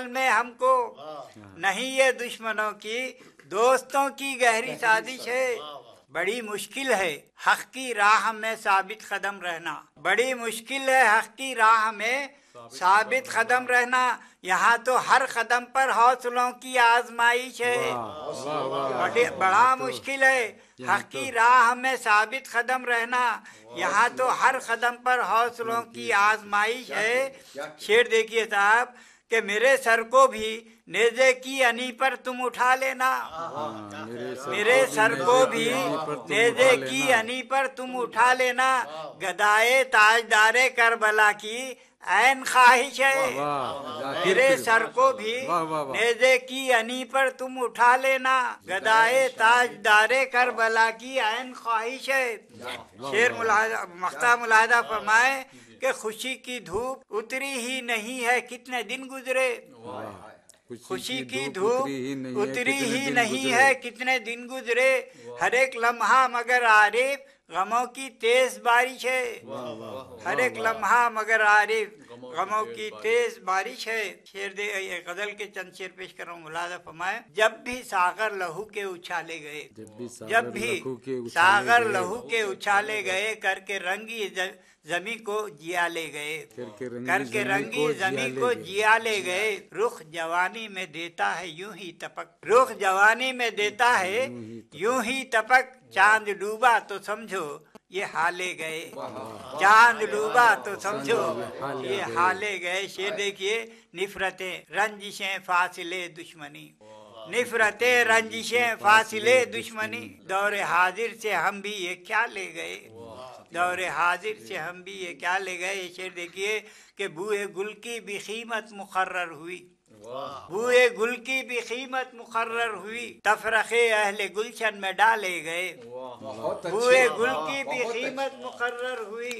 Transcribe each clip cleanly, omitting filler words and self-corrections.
में हमको, नहीं ये दुश्मनों की दोस्तों की गहरी साजिश है। बड़ी मुश्किल है हक की राह में साबित कदम रहना, बड़ी मुश्किल है हक की राह में साबित कदम रहना। यहाँ तो हर कदम पर हौसलों की आजमाइश है। बड़ा मुश्किल है हक की राह में साबित कदम रहना, यहाँ तो हर कदम पर हौसलों की आजमाइश है। शेर देखिए साहब कि मेरे सर को भी नेज़े की अनी पर तुम उठा लेना, मेरे सर को भी नेज़े की अनी पर तुम उठा लेना। गदाए ताजदारे करबला की ऐन ख्वाहिश है, मेरे सर को भी नेज़े की अनी पर तुम उठा लेना। गदाए ताजदारे करबला की ऐन ख्वाहिश है। शेर मख्ता मुलाहजा फरमाए कि खुशी की धूप उतरी ही नहीं है कितने दिन गुजरे, खुशी की धूप उतरी ही नहीं है कितने दिन गुजरे। हर एक लम्हा मगर आरिफ गमों की तेज बारिश है, हर एक लम्हा मगर आरिफ गमों की तेज बारिश है। शेर दे गजल के चंद शेर पेश कर रहा हूँ, मुलाजा फरमाए। जब भी सागर लहू के उछाले गए, जब भी सागर लहू के उछाले गए, करके रंगी जमी को जिया ले गए, करके रंगी जमी को जिया ले गए। रुख जवानी में देता है यूं ही तपक, रुख जवानी में देता है यूं ही तपक। चांद डूबा तो समझो ये हाले गए, चांद डूबा तो समझो ये हाले गए। शेर देखिए, निफरतें रंजिशें फासिले दुश्मनी, निफरतें रंजिशें फासिले दुश्मनी। दौरे हाजिर से हम भी ये क्या ले गए, दौरे हाजिर से हम भी ये क्या ले गए। ये शेर देखिए कि बूए गुल की भी कीमत मुकर्रर हुई, बूए गुल की भी कीमत मुकर्रर हुई। तफरखे अहले गुलशन में डाले गए, बूए गुल की भी कीमत मुकर्रर हुई।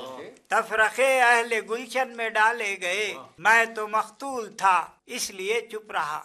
तफरखे अहले गुलशन में डाले गए। मैं तो मख्तूल था इसलिए चुप रहा,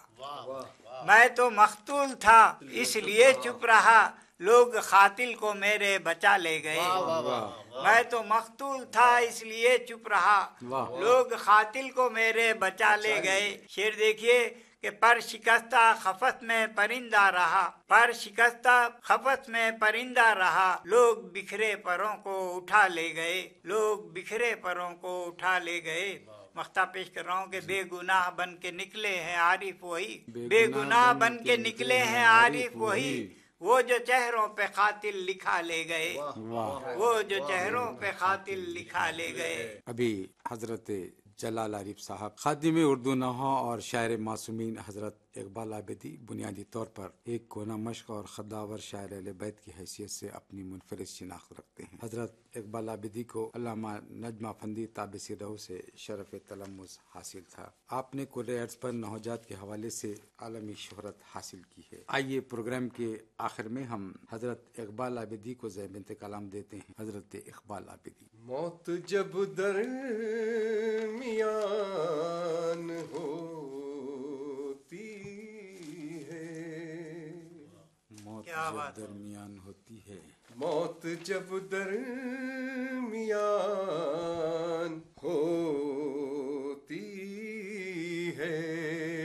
मैं तो मख्तूल था इसलिए चुप रहा। लोग खातिल को मेरे बचा ले गए, मैं तो मख्तूल था इसलिए चुप रहा। लोग खातिल को मेरे बचा ले गए। शेर देखिए कि पर शिकस्ता खफत में परिंदा रहा, पर शिकस्ता खफत में परिंदा रहा। लोग बिखरे परों को उठा ले गए, लोग बिखरे परों को उठा ले गए। मख्ता पेश कर रहा हूँ कि बेगुनाह बन के निकले हैं आरिफ वही, बेगुनाह बन के निकले हैं आरिफ वही। वो जो चेहरों पे कातिल लिखा ले गए, वो जो चेहरों पे कातिल लिखा ले गए। अभी हजरत जलाल आरिफ साहब खादिम उर्दू नहा और शायर मासूमीन हजरत इकबाल आबिदी बुनियादी तौर पर एक कोना मश्क और खद्दावर शायर अहले बैत की हैसियत से अपनी मुनफरिद शिनाख्त रखते हैं। हजरत इकबाल आबिदी को अल्लामा नजमा फंदी ताबिसी रहू से शरफ तलम्मुस हासिल था। आपने कुर्रे अर्ज पर नौजात के हवाले से आलमी शोहरत हासिल की है। आइए प्रोग्राम के आखिर में हम हजरत इकबाल आबिदी को ज़ेबिंत कलाम देते हैं। हजरत इकबाल आबिदी। मौत जब दरमियान होती है, मौत जब दरमियान होती है, मौत जब दरमियान होती है,